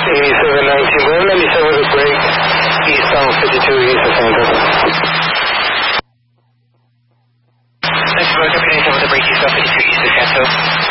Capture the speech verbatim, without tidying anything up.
eighty-seven nineteen, go ninety-seven with a break, eastbound fifty-two east of San Antonio. Thanks for ninety-seven with a break, eastbound fifty-two east of San Antonio.